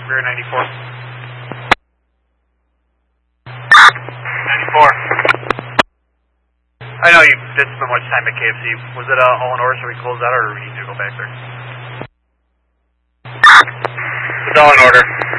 Rear 94. 94. I know you didn't spend much time at KFC. Was it all in order so we close that, or do we need to go back there? It's all in order.